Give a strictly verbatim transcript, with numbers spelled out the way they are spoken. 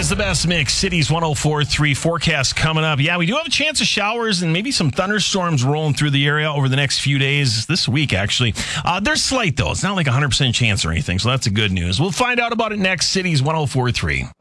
is the best mix. Cities one oh four point three forecast coming up. Yeah, we do have a chance of showers and maybe some thunderstorms rolling through the area over the next few days, this week actually. Uh, they're slight though. It's not like a one hundred percent chance or anything, so that's a good news. We'll find out about it next. Cities one oh four point three.